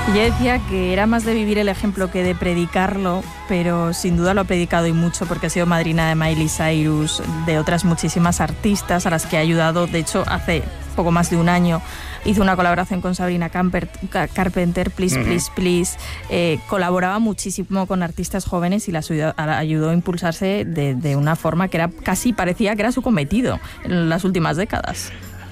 Ella decía que era más de vivir el ejemplo que de predicarlo, pero sin duda lo ha predicado y mucho porque ha sido madrina de Miley Cyrus, de otras muchísimas artistas a las que ha ayudado. De hecho, hace poco más de un año hizo una colaboración con Sabrina Carpenter, Please, Please, Please. Colaboraba muchísimo con artistas jóvenes y la ayudó a impulsarse de una forma que era casi parecía que era su cometido en las últimas décadas.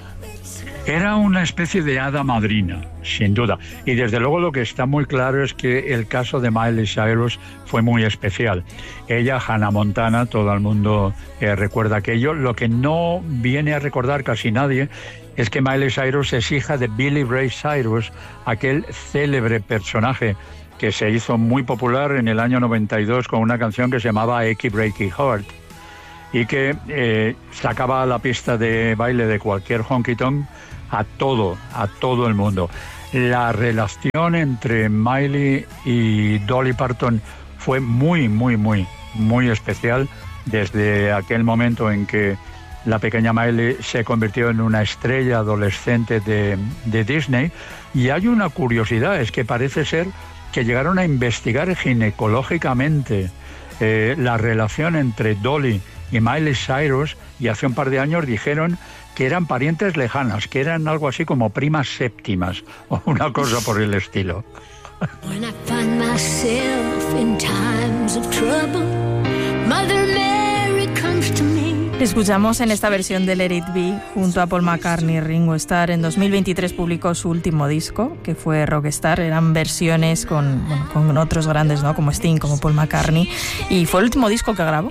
Era una especie de hada madrina, sin duda. Y desde luego lo que está muy claro es que el caso de Miley Cyrus fue muy especial. Ella, Hannah Montana, todo el mundo recuerda aquello. Lo que no viene a recordar casi nadie es que Miley Cyrus es hija de Billy Ray Cyrus, aquel célebre personaje que se hizo muy popular en el año 92 con una canción que se llamaba Achy Breaky Heart y que sacaba a la pista de baile de cualquier honky tonk a todo el mundo. La relación entre Miley y Dolly Parton fue muy especial desde aquel momento en que la pequeña Miley se convirtió en una estrella adolescente de Disney. Y hay una curiosidad, es que parece ser que llegaron a investigar ginecológicamente la relación entre Dolly y Miley Cyrus, y hace un par de años dijeron que eran parientes lejanas, que eran algo así como primas séptimas o una cosa por el estilo. When I find myself in times of trouble, Mother Mary comes to me. Escuchamos en esta versión de Let It Be junto a Paul McCartney y Ringo Starr. En 2023 publicó su último disco, que fue Rockstar. Eran versiones con otros grandes, ¿no? Como Sting, como Paul McCartney. Y fue el último disco que grabó.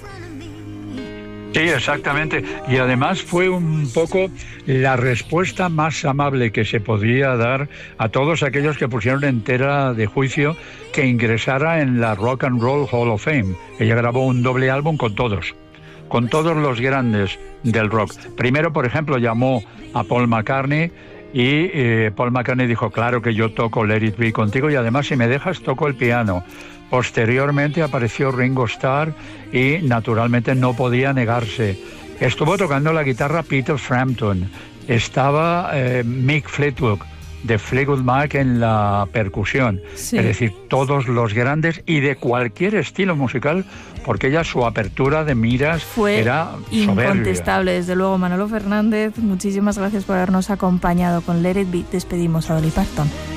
Sí, exactamente. Y además fue un poco la respuesta más amable que se podía dar a todos aquellos que pusieron en tela de juicio que ingresara en la Rock and Roll Hall of Fame. Ella grabó un doble álbum con todos los grandes del rock. Primero, por ejemplo, llamó a Paul McCartney y Paul McCartney dijo, claro que yo toco Let It Be contigo y además si me dejas toco el piano. Posteriormente apareció Ringo Starr y naturalmente no podía negarse. Estuvo tocando la guitarra Peter Frampton, estaba Mick Fleetwood de Fleetwood Mac en la percusión, sí. Es decir, todos los grandes y de cualquier estilo musical, porque ella su apertura de miras era soberbia. Incontestable, desde luego. Manolo Fernández, muchísimas gracias por habernos acompañado con Let It Be. Despedimos a Dolly Parton.